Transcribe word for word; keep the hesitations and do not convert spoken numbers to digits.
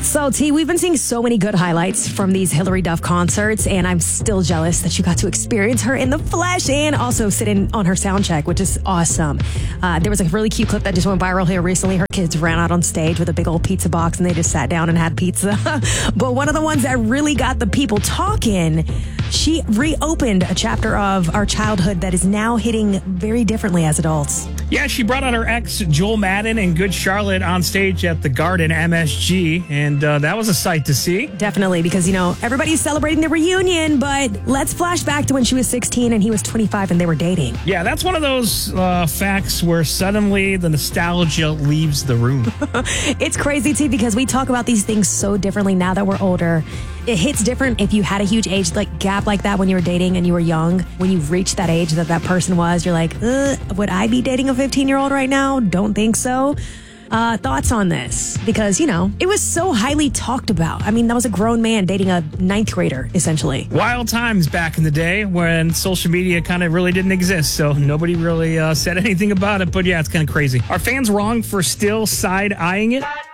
So, T, we've been seeing so many good highlights from these Hilary Duff concerts, and I'm still jealous that you got to experience her in the flesh and also sit in on her sound check, which is awesome. Uh, there was a really cute clip that just went viral here recently. Her kids ran out on stage with a big old pizza box, and they just sat down and had pizza. But one of the ones that really got the people talking, she reopened a chapter of our childhood that is now hitting very differently as adults. Yeah, she brought out her ex, Joel Madden, and Good Charlotte on stage at the Garden M S G, and uh, that was a sight to see. Definitely, because, you know, everybody's celebrating the reunion, but let's flash back to when she was sixteen and he was twenty-five and they were dating. Yeah, that's one of those uh, facts where suddenly the nostalgia leaves the room. It's crazy, too, because we talk about these things so differently now that we're older. It hits different if you had a huge age like gap like that when you were dating and you were young. When you reached that age that that person was, you're like, would I be dating a fifteen-year-old right now? Don't think so. Uh, thoughts on this? Because, you know, it was so highly talked about. I mean, that was a grown man dating a ninth grader, essentially. Wild times back in the day when social media kind of really didn't exist, so nobody really uh, said anything about it. But yeah, it's kind of crazy. Are fans wrong for still side-eyeing it?